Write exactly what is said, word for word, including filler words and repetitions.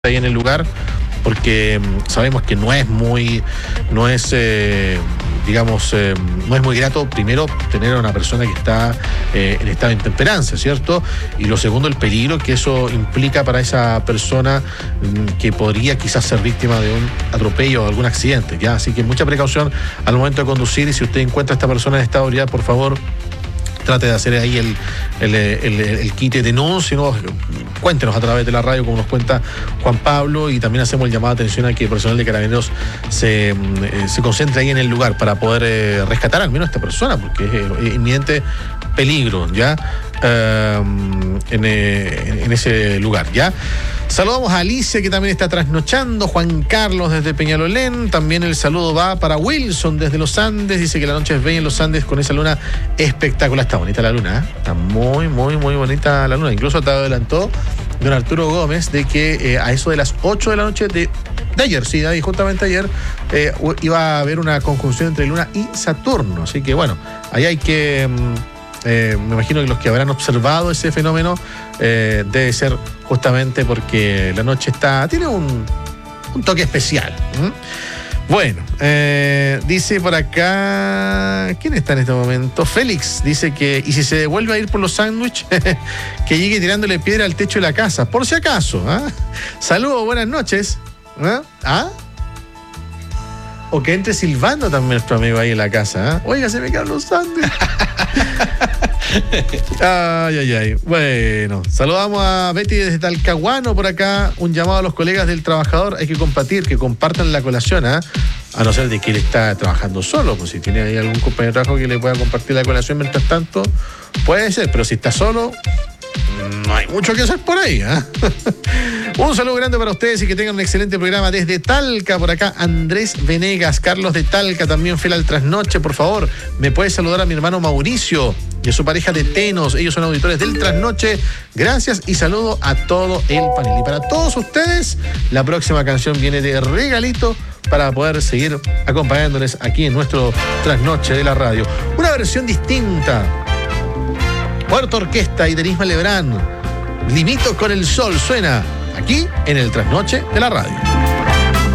ahí en el lugar, porque sabemos que no es muy, no es, eh, digamos, eh, no es muy grato, primero, tener a una persona que está eh, en estado de intemperancia, ¿cierto? Y lo segundo, el peligro que eso implica para esa persona mm, que podría quizás ser víctima de un atropello o algún accidente, ¿ya? Así que mucha precaución al momento de conducir, y si usted encuentra a esta persona en estado de ebriedad, por favor, trate de hacer ahí el, el, el, el kit de denuncia, ¿no? Cuéntenos a través de la radio, como nos cuenta Juan Pablo, y también hacemos el llamado de atención a que el personal de Carabineros se, eh, se concentre ahí en el lugar para poder eh, rescatar al menos a esta persona, porque es, es inminente peligro, ¿ya? Uh, en, eh, en ese lugar, ¿ya? Saludamos a Alicia, que también está trasnochando, Juan Carlos desde Peñalolén, también el saludo va para Wilson desde los Andes, dice que la noche es bella en los Andes con esa luna espectacular. Está bonita la luna, ¿eh? Está muy, muy, muy bonita la luna. Incluso te adelantó don Arturo Gómez de que eh, a eso de las ocho de la noche de, de ayer, sí, de justamente ayer, eh, iba a haber una conjunción entre Luna y Saturno. Así que bueno, ahí hay que... Eh, me imagino que los que habrán observado ese fenómeno eh, debe ser justamente porque la noche está tiene un, un toque especial. ¿Mm? Bueno, eh, dice por acá, ¿quién está en este momento? Félix dice que, y si se vuelve a ir por los sándwiches, que llegue tirándole piedra al techo de la casa, por si acaso. ¿Ah? Saludos, buenas noches. ¿Ah? ¿Ah? O que entre silbando también nuestro amigo ahí en la casa. ¿Eh? Oiga, se me quedan los sándwiches. Ay, ay, ay. Bueno, saludamos a Betty desde Talcahuano por acá. Un llamado a los colegas del trabajador. Hay que compartir, que compartan la colación, ¿eh? A no ser de que él está trabajando solo. Pues si tiene ahí algún compañero de trabajo que le pueda compartir la colación mientras tanto, puede ser. Pero si está solo, no hay mucho que hacer por ahí, ¿eh? Un saludo grande para ustedes y que tengan un excelente programa desde Talca. Por acá Andrés Venegas, Carlos de Talca, también fiel al trasnoche. Por favor, me puede saludar a mi hermano Mauricio y a su pareja de Tenos. Ellos son auditores del trasnoche. Gracias y saludo a todo el panel. Y para todos ustedes, la próxima canción viene de regalito para poder seguir acompañándoles aquí en nuestro trasnoche de la radio. Una versión distinta. Puerto Orquesta y Denis Malebrán. Limito con el sol suena aquí en el trasnoche de la radio.